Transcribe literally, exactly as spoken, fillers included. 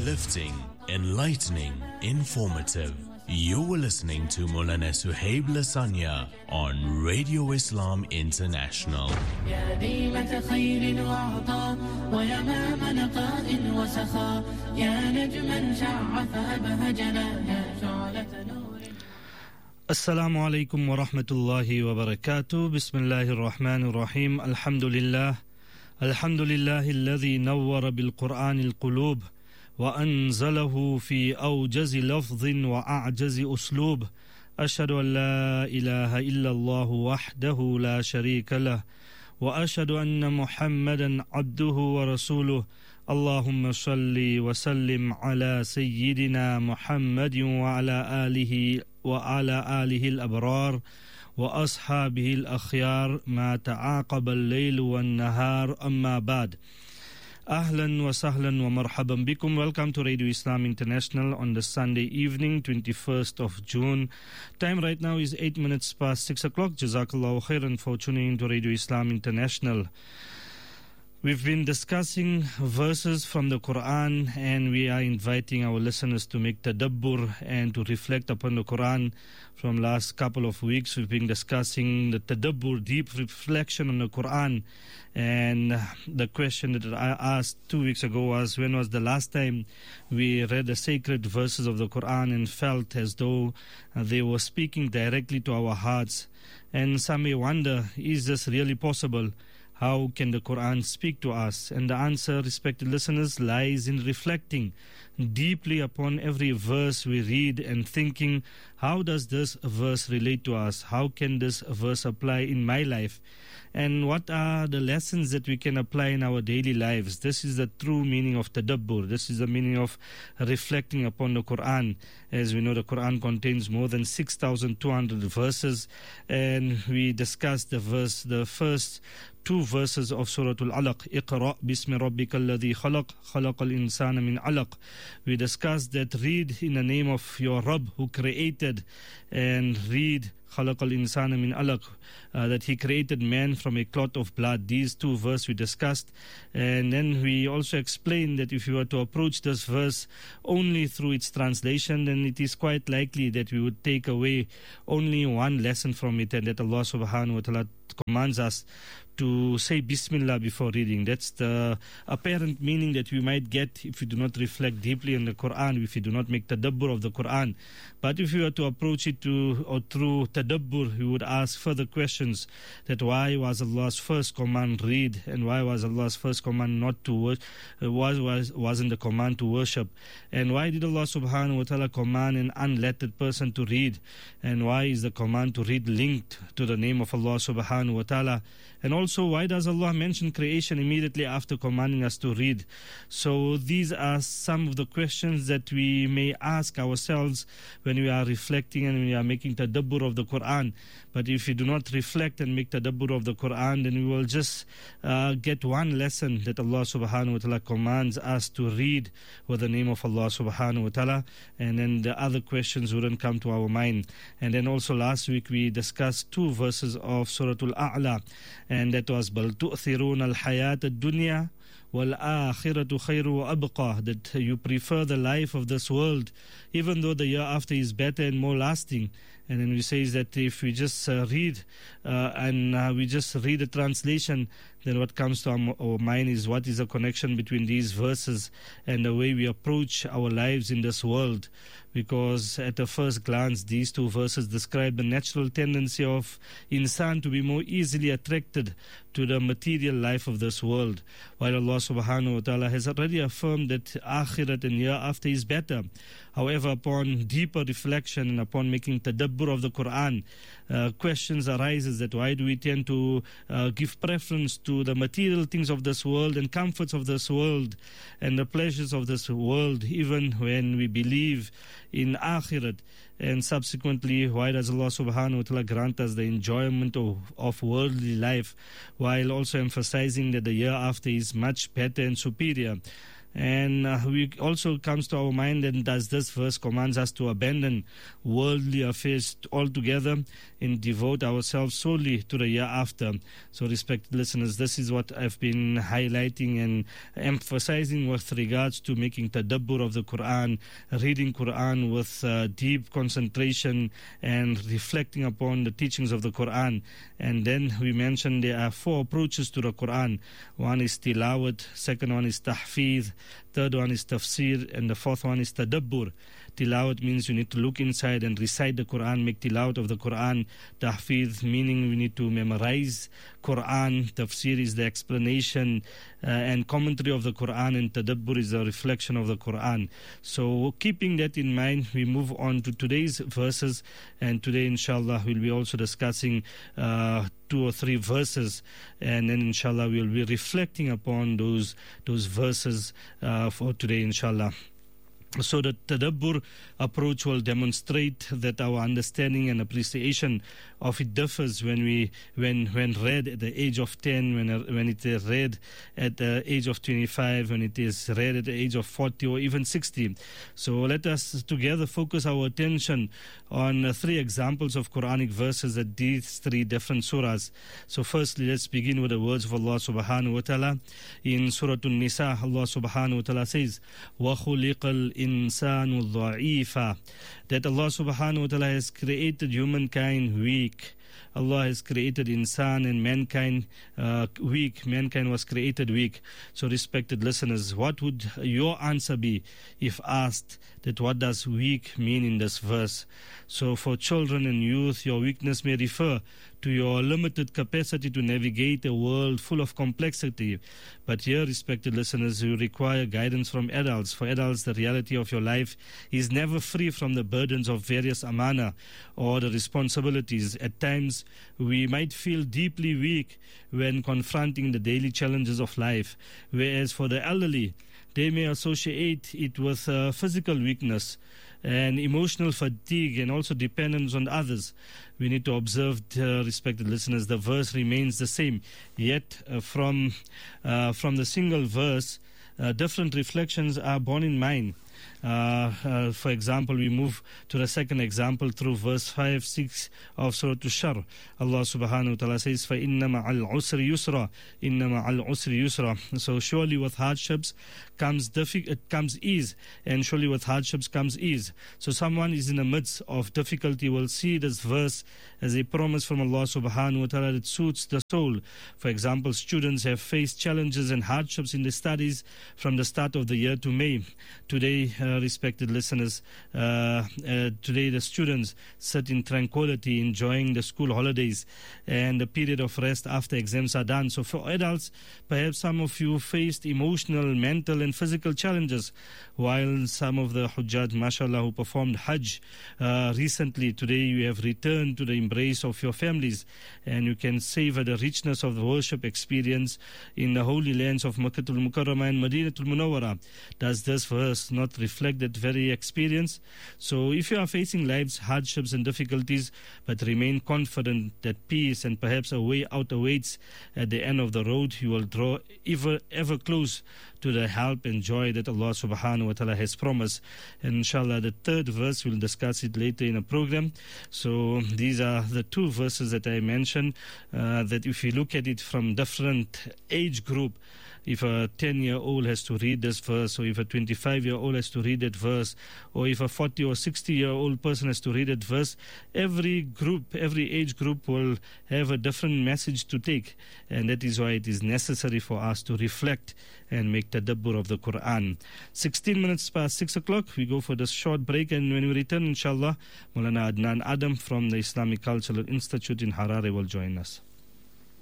Uplifting, enlightening, informative. You were listening to Maulana Suhaib Lasanya on Radio Islam International. يا ديمة خير وعطاء ويمام نقاء وسخاء يا نجما شع فأبهجنا يا شعلة نور. Assalamu alaikum wa rahmatullahi wa barakatuh. Bismillahir Rahmanir Rahim. Alhamdulillah. Alhamdulillahi alladhi nawwara bil Qur'anil qulub wa anzalahu fi awjazi lafdhin wa a'jazi uslub. Ashhadu an la ilaha illa Allah wahdahu la sharika lah wa ashhadu anna Muhammadan abduhu wa rasuluh. Allahumma salli wa sallim ala sayyidina Muhammadin wa ala alihi wa ala alihi al-abrar wa ashabihi al-akhyar ma ta'aqaba al-layl wa an-nahar amma ba'd. Ahlan wa sahlan wa marhaban bikum. Welcome to Radio Islam International on the Sunday evening, twenty-first of June. Time right now is eight minutes past six o'clock. Jazakallahu khairan for tuning in to Radio Islam International. We've been discussing verses from the Quran, and we are inviting our listeners to make tadabbur and to reflect upon the Quran. From last couple of weeks, we've been discussing the tadabbur, deep reflection on the Quran. And the question that I asked two weeks ago was, when was the last time we read the sacred verses of the Quran and felt as though they were speaking directly to our hearts? And some may wonder, is this really possible? How can the Quran speak to us? And the answer, respected listeners, lies in reflecting deeply upon every verse we read and thinking, how does this verse relate to us? How can this verse apply in my life? And what are the lessons that we can apply in our daily lives? This is the true meaning of tadabbur. This is the meaning of reflecting upon the Quran. As we know, the Quran contains more than six thousand two hundred verses, and we discussed the verse, the first two verses of Surah Al-Alaq. Iqra' bismi rabbika alladhi khalaq, khalaqal insana min alaq. We discussed that read in the name of your Rabb who created, and read khalaqal insana min alaq, uh, that he created man from a clot of blood. These two verses we discussed, and then we also explained that if you were to approach this verse only through its translation, then it is quite likely that we would take away only one lesson from it, and that Allah subhanahu wa ta'ala commands us to say Bismillah before reading. That's the apparent meaning that we might get if we do not reflect deeply on the Quran, if we do not make tadabbur of the Quran. But if we were to approach it to or through tadabbur, we would ask further questions, that why was Allah's first command read, and why was Allah's first command not to worship, uh, was, was, wasn't the command to worship, and why did Allah subhanahu wa ta'ala command an unlettered person to read, and why is the command to read linked to the name of Allah subhanahu wa ta'ala, and also So why does Allah mention creation immediately after commanding us to read? So these are some of the questions that we may ask ourselves when we are reflecting and we are making tadabbur of the Quran. But if we do not reflect and make tadabbur of the Quran, then we will just uh, get one lesson that Allah subhanahu wa ta'ala commands us to read with the name of Allah subhanahu wa ta'ala, and then the other questions wouldn't come to our mind. And then also last week we discussed two verses of Surah Al-A'la, and that was بل تؤثرون الحياة الدنيا وَالْآخِرَةُ خَيْرُ وَأَبْقَى, that you prefer the life of this world, even though the year after is better and more lasting. And then we say that if we just uh, read uh, and uh, we just read the translation, then what comes to our, our mind is what is the connection between these verses and the way we approach our lives in this world. Because at a first glance, these two verses describe the natural tendency of insan to be more easily attracted to the material life of this world, while Allah subhanahu wa ta'ala has already affirmed that akhirat and year after is better. However, upon deeper reflection and upon making tadabbur of the Quran, uh, questions arises that why do we tend to uh, give preference to the material things of this world and comforts of this world and the pleasures of this world, even when we believe in akhirat? And subsequently, why does Allah subhanahu wa ta'ala grant us the enjoyment of, of worldly life, while also emphasizing that the year after is much better and superior? And uh, we also comes to our mind, and does this verse commands us to abandon worldly affairs altogether and devote ourselves solely to the year after. So, respected listeners, this is what I've been highlighting and emphasizing with regards to making tadabbur of the Quran, reading Quran with uh, deep concentration and reflecting upon the teachings of the Quran. And then we mentioned there are four approaches to the Quran. One is tilawat, second one is tahfidh, third one is tafsir, and the fourth one is tadabbur. Tilawat means you need to look inside and recite the Quran, make tilawat of the Quran. Tahfidh meaning we need to memorize Quran. Tafsir is the explanation uh, and commentary of the Quran, and tadabbur is the reflection of the Quran. So keeping that in mind, we move on to today's verses, and today inshallah we'll be also discussing uh, two or three verses, and then inshallah we'll be reflecting upon those those verses uh, for today inshallah. So the tadabbur approach will demonstrate that our understanding and appreciation of it differs when we when when read at the age of ten, when when it is read at the age of twenty-five, when it is read at the age of forty or even sixty. So let us together focus our attention on uh, three examples of Quranic verses at these three different surahs. So firstly, let's begin with the words of Allah subhanahu wa ta'ala. In Surah An-Nisa, Allah subhanahu wa ta'ala says, وَخُلِقَ الْإِنسَانُ ضَعِيفًا, that Allah subhanahu wa ta'ala has created humankind weak. Allah has created insan and mankind uh, weak. Mankind was created weak. So respected listeners, what would your answer be if asked that what does weak mean in this verse? So for children and youth, your weakness may refer to your limited capacity to navigate a world full of complexity. But here, respected listeners, you require guidance from adults. For adults, the reality of your life is never free from the burdens of various amana or the responsibilities. At times, we might feel deeply weak when confronting the daily challenges of life, whereas for the elderly, they may associate it with uh, physical weakness and emotional fatigue and also dependence on others. We need to observe, uh, respected listeners, the verse remains the same. Yet uh, from, uh, from the single verse, uh, different reflections are borne in mind. Uh, uh, for example, we move to the second example through verse five, six of Surah Ash-Shar. Allah subhanahu wa ta'ala says, فَإِنَّ مَعَ الْعُسْرِ يُسْرًا إِنَّ مَعَ الْعُسْرِ يُسْرًا. So surely with hardships comes diffi- it comes ease, and surely with hardships comes ease. So someone is in the midst of difficulty will see this verse as a promise from Allah subhanahu wa ta'ala that suits the soul. For example, students have faced challenges and hardships in their studies from the start of the year to May. Today, uh, respected listeners, uh, uh, today the students sit in tranquility, enjoying the school holidays and the period of rest after exams are done. So for adults, perhaps some of you faced emotional, mental and physical challenges, while some of the Hujjaj, mashallah, who performed Hajj uh, recently, today you have returned to the embrace of your families, and you can savor the richness of the worship experience in the holy lands of Makkatul Mukarramah and Madinatul Munawwara. Does this verse not reflect that very experience? So if you are facing life's hardships and difficulties, but remain confident that peace and perhaps a way out awaits at the end of the road, you will draw ever, ever close to the help and joy that Allah subhanahu wa ta'ala has promised. And inshallah, the third verse, we'll discuss it later in a program. So these are the two verses that I mentioned, uh, that if you look at it from different age group, if a ten-year-old has to read this verse, or if a twenty-five-year-old has to read that verse, or if a forty or sixty-year-old person has to read that verse, every group, every age group will have a different message to take. And that is why it is necessary for us to reflect and make tadabbur of the Quran. sixteen minutes past six o'clock, we go for this short break, and when we return, inshallah, Maulana Adnan Adam from the Islamic Cultural Institute in Harare will join us.